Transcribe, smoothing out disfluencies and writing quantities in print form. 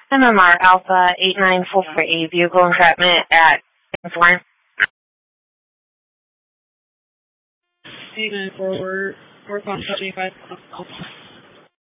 MMR Alpha 8948, vehicle entrapment at 4. 894, we're calling 75.